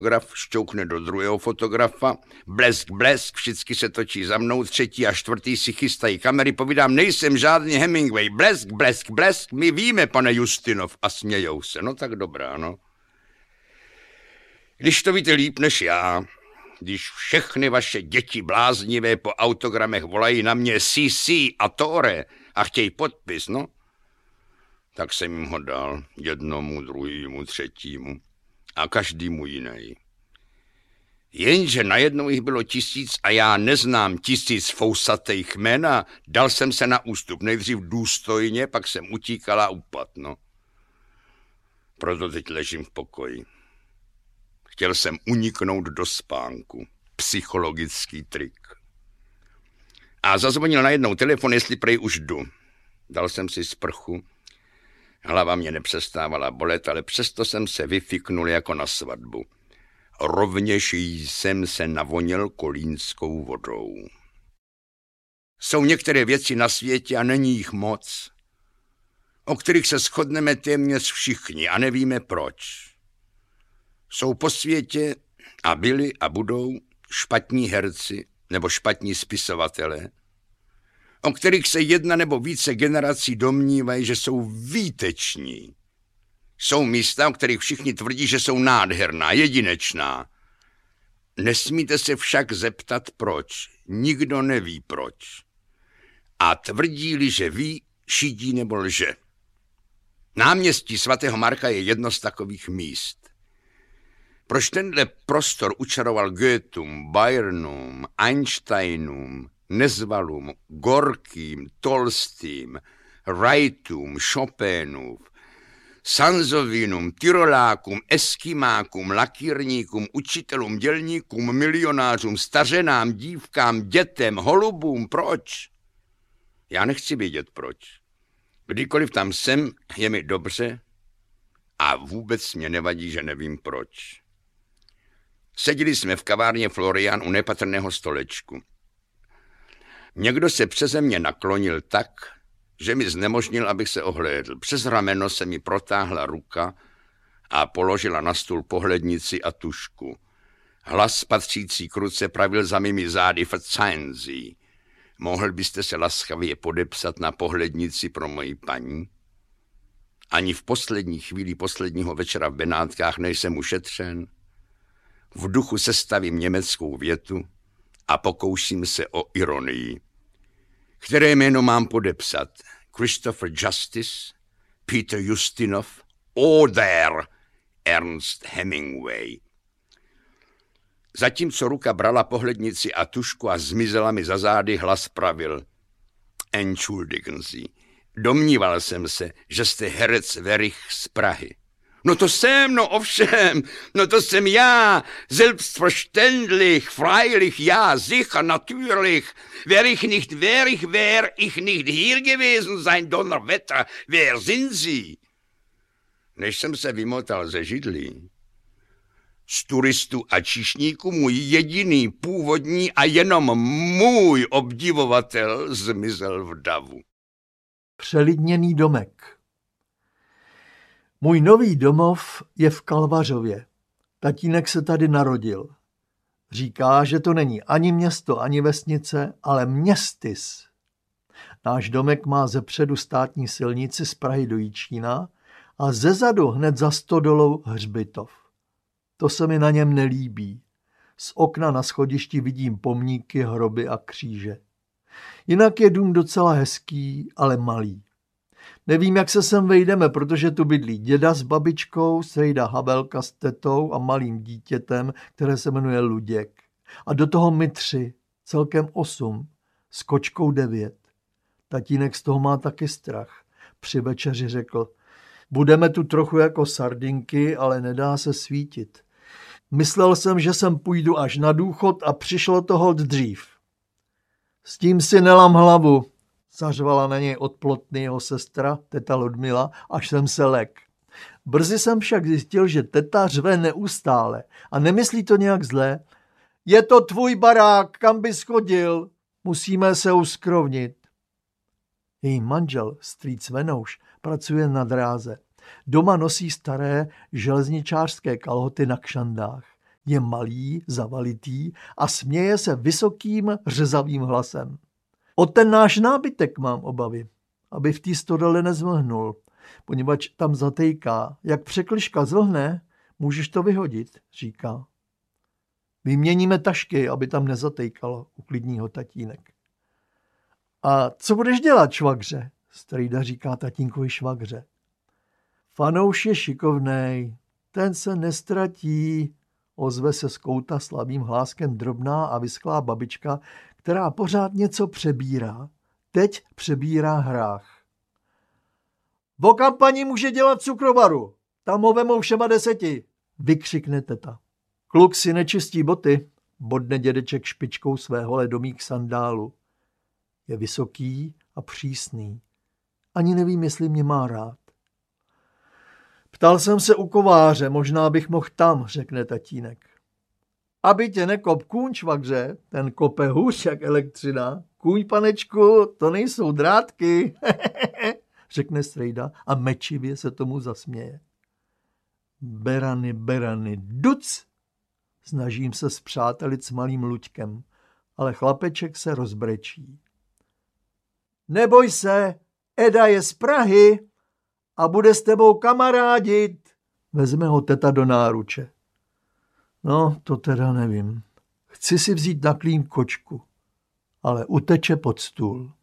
fotograf šťoukne do druhého fotografa, blesk, blesk, všichni se točí za mnou, třetí a čtvrtý si chystají kamery, povídám, nejsem žádný Hemingway, blesk, blesk, blesk, my víme, pane Justinov, a smějou se, no tak dobrá, no. Když to víte líp než já, když všechny vaše děti bláznivé po autogramech volají na mě CC a Tore a chtějí podpis, no, tak jsem jim ho dal jednomu, druhému, třetímu a každému jiný. Jenže najednou jich bylo 1000 a já neznám 1000 fousatých jmen a dal jsem se na ústup. Nejdřív důstojně, pak jsem utíkal a upad, no. Proto teď ležím v pokoji. Chtěl jsem uniknout do spánku. Psychologický trik. A zazvonil najednou telefon, jestli prej už jdu. Dal jsem si sprchu. Hlava mě nepřestávala bolet, ale přesto jsem se vyfiknul jako na svatbu. Rovněž jsem se navonil kolínskou vodou. Jsou některé věci na světě a není jich moc, o kterých se shodneme téměř všichni a nevíme proč. Jsou po světě a byli a budou špatní herci nebo špatní spisovatelé, o kterých se jedna nebo více generací domnívají, že jsou výteční. Jsou místa, o kterých všichni tvrdí, že jsou nádherná, jedinečná. Nesmíte se však zeptat proč. Nikdo neví proč. A tvrdí-li, že ví, šidí nebo lže. Náměstí svatého Marka je jedno z takových míst. Proč tenhle prostor učaroval Goethům, Byrnům, Einsteinům, Nezvalům, Gorkým, Tolstým, Wrightům, Chopinům, Sanzovinům, Tyrolákům, Eskimákům, lakírníkům, učitelům, dělníkům, milionářům, stařenám, dívkám, dětem, holubům, proč? Já nechci vědět proč. Kdykoliv tam jsem, je mi dobře a vůbec mě nevadí, že nevím proč. Seděli jsme v kavárně Florian u nepatrného stolečku. Někdo se přeze mě naklonil tak, že mi znemožnil, abych se ohlédl. Přes rameno se mi protáhla ruka a položila na stůl pohlednici a tužku. Hlas patřící k ruce pravil za mými zády verzeihen Sie. Mohl byste se laskavě podepsat na pohlednici pro moji paní? Ani v poslední chvíli posledního večera v Benátkách nejsem ušetřen. V duchu sestavím německou větu a pokouším se o ironii. Které jméno mám podepsat? Christopher Justice, Peter Ustinov, oder Ernst Hemingway. Zatímco ruka brala pohlednici a tužku a zmizela mi za zády, hlas pravil. Entschuldigen Sie. Domníval jsem se, že jste herec Werich z Prahy. No to jsem, no ovšem, no to jsem já, selbstverständlich, freilich, ja, sicher, natürlich, wär ich nicht hier gewesen sein, Donnerwetter, wer sind Sie? Než jsem se vymotal ze židlí, z turistů a číšníků můj jediný původní a jenom můj obdivovatel zmizel v davu. Přelidněný domek. Můj nový domov je v Kalvařově. Tatínek se tady narodil. Říká, že to není ani město, ani vesnice, ale městys. Náš domek má zepředu státní silnici z Prahy do Jičína a zezadu hned za stodolou hřbitov. To se mi na něm nelíbí. Z okna na schodišti vidím pomníky, hroby a kříže. Jinak je dům docela hezký, ale malý. Nevím, jak se sem vejdeme, protože tu bydlí děda s babičkou, sejda Habelka s tetou a malým dítětem, které se jmenuje Luděk. A do toho my 3, celkem 8, s kočkou 9. Tatínek z toho má taky strach. Při večeři řekl, budeme tu trochu jako sardinky, ale nedá se svítit. Myslel jsem, že sem půjdu až na důchod a přišlo to holt dřív. S tím si nelam hlavu, zařvala na něj odplotný jeho sestra, teta Ludmila, až jsem se lek. Brzy jsem však zjistil, že teta řve neustále a nemyslí to nějak zlé. Je to tvůj barák, kam bys chodil? Musíme se uskrovnit. Její manžel, strýc Venouš, pracuje na dráze. Doma nosí staré železničářské kalhoty na kšandách. Je malý, zavalitý a směje se vysokým, řezavým hlasem. O ten náš nábytek mám obavy, aby v té stodole nezvlhnul, poněvadž tam zatejká. Jak překližka zvlhne, můžeš to vyhodit, říká. Vyměníme tašky, aby tam nezatejkalo, uklidní ho tatínek. A co budeš dělat, švagře? Strejda říká tatínkovi švagře. Fanouš je šikovnej, ten se nestratí, ozve se z kouta slabým hláskem drobná a vysklá babička, která pořád něco přebírá. Teď přebírá hrách. O kampani může dělat cukrovaru, tam ho vemou všema 10, vykřikne teta. Kluk si nečistí boty, bodne dědeček špičkou svého ledomých sandálu. Je vysoký a přísný. Ani nevím, jestli mě má rád. Ptal jsem se u kováře, možná bych mohl tam, řekne tatínek. Aby tě nekop kůň, švagře, ten kope hůř jak elektřina. Kůň, panečku, to nejsou drátky, řekne strejda a mečivě se tomu zasměje. Berany, duc! Snažím se spřátelit s malým Luďkem, ale chlapeček se rozbrečí. Neboj se, Eda je z Prahy a bude s tebou kamarádit. Vezme ho teta do náruče. No, to teda nevím. Chci si vzít na klín kočku, ale uteče pod stůl.